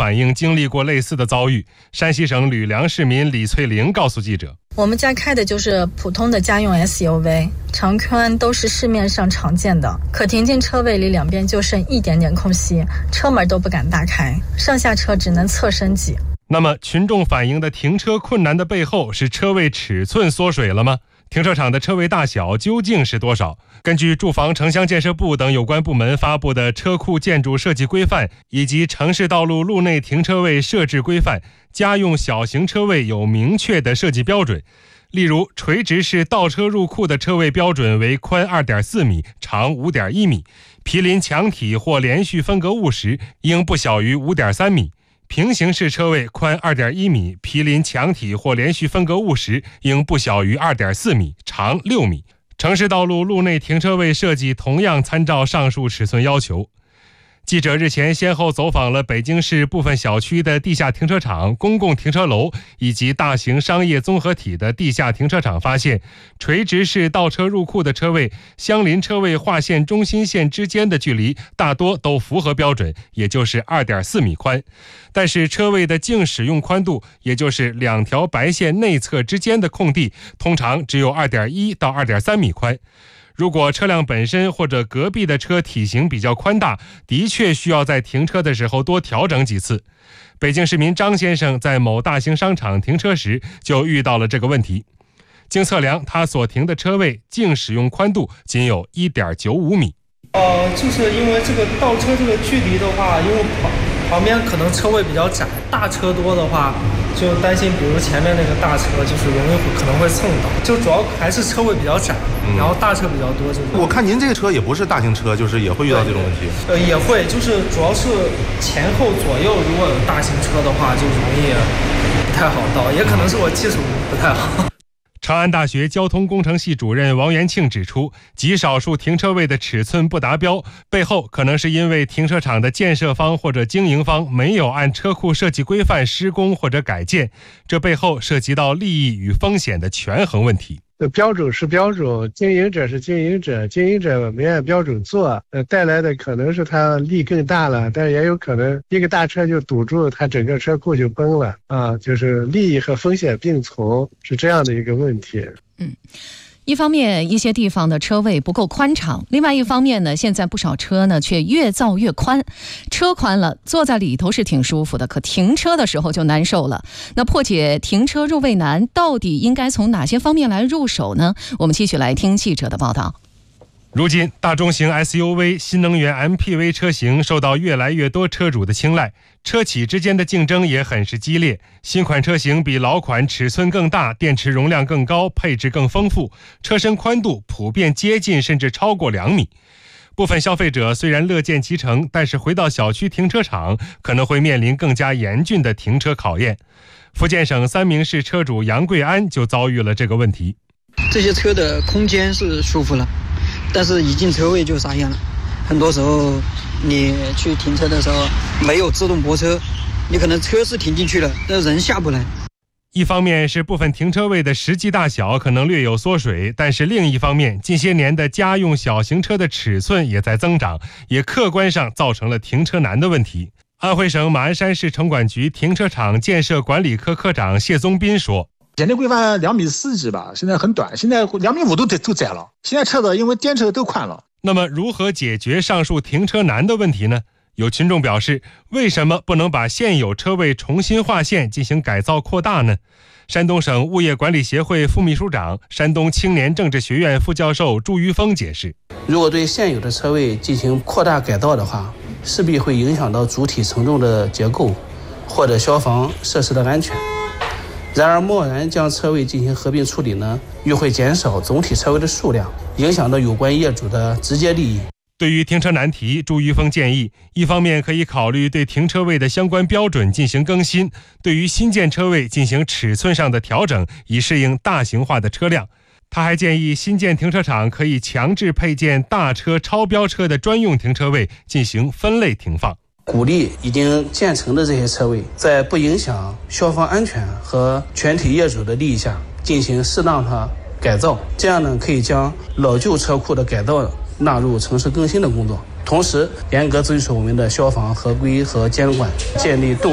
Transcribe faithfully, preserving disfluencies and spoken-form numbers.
反映经历过类似的遭遇。山西省吕梁市民李翠玲告诉记者， 我们家开的就是普通的家用 S U V， 长圈都是市面上常见的，可停进车位里两边就剩一点点空隙，车门都不敢打开，上下车只能侧身挤。 那么群众反映的停车困难的背后，是车位尺寸缩水了吗？停车场的车位大小究竟是多少？根据住房城乡建设部等有关部门发布的车库建筑设计规范以及城市道路路内停车位设置规范，家用小型车位有明确的设计标准。例如，垂直式倒车入库的车位标准为宽 二点四米，长 五点一米，毗邻墙体或连续分隔物时应不小于 五点三米。平行式车位宽 二点一米，毗邻墙体或连续分隔物时应不小于 二点四米，长六米。城市道路路内停车位设计同样参照上述尺寸要求。记者日前先后走访了北京市部分小区的地下停车场、公共停车楼以及大型商业综合体的地下停车场，发现垂直式倒车入库的车位相邻车位划线中心线之间的距离大多都符合标准，也就是 二点四米宽。但是车位的净使用宽度，也就是两条白线内侧之间的空地，通常只有 二点一到二点三米宽。如果车辆本身或者隔壁的车体型比较宽大，的确需要在停车的时候多调整几次。北京市民张先生在某大型商场停车时就遇到了这个问题。经测量，他所停的车位净使用宽度仅有 一点九五米。 呃，就是因为这个倒车这个距离的话，因为旁旁边可能车位比较窄，大车多的话，就担心，比如前面那个大车就是容易可能会蹭到，就主要还是车位比较窄，嗯、然后大车比较多。就是我看您这个车也不是大型车，就是也会遇到这种问题。 呃，也会，就是主要是前后左右如果有大型车的话，就容易不太好倒，也可能是我技术不太好。 长安大学交通工程系主任王元庆指出，极少数停车位的尺寸不达标，背后可能是因为停车场的建设方或者经营方没有按车库设计规范施工或者改建，这背后涉及到利益与风险的权衡问题。 标准是标准，经营者是经营者，经营者没按标准做，呃，带来的可能是他利更大了，但也有可能一个大车就堵住，他整个车库就崩了啊，就是利益和风险并存，是这样的一个问题。 嗯。一方面一些地方的车位不够宽敞，另外一方面呢，现在不少车呢却越造越宽，车宽了坐在里头是挺舒服的，可停车的时候就难受了。那破解停车入位难，到底应该从哪些方面来入手呢？我们继续来听记者的报道。 如今大中型 S U V、 新能源 M P V 车型受到越来越多车主的青睐，车企之间的竞争也很是激烈。新款车型比老款尺寸更大，电池容量更高，配置更丰富，车身宽度普遍接近甚至超过两米。部分消费者虽然乐见其成，但是回到小区停车场可能会面临更加严峻的停车考验。福建省三明市车主杨贵安就遭遇了这个问题。 这些车的空间是舒服了，但是一进车位就傻眼了。很多时候你去停车的时候没有自动泊车，你可能车是停进去了，但人下不来。 一方面是部分停车位的实际大小可能略有缩水，但是另一方面，近些年的家用小型车的尺寸也在增长，也客观上造成了停车难的问题。安徽省马鞍山市城管局停车场建设管理科科长谢宗斌说， 前年规范两米四几吧，现在很短，现在两米五都都窄了。现在车子因为电车都宽了。 那么如何解决上述停车难的问题呢？有群众表示，为什么不能把现有车位重新划线进行改造扩大呢？山东省物业管理协会副秘书长、山东青年政治学院副教授朱于峰解释， 如果对现有的车位进行扩大改造的话，势必会影响到主体承重的结构或者消防设施的安全。然而贸然将车位进行合并处理呢，又会减少总体车位的数量，影响到有关业主的直接利益。 对于停车难题，朱于峰建议，一方面可以考虑对停车位的相关标准进行更新，对于新建车位进行尺寸上的调整，以适应大型化的车辆。他还建议新建停车场可以强制配建大车、超标车的专用停车位，进行分类停放。 鼓励已经建成的这些车位，在不影响消防安全和全体业主的利益下，进行适当的改造，这样呢，可以将老旧车库的改造纳入城市更新的工作，同时严格遵守我们的消防合规和监管，建立动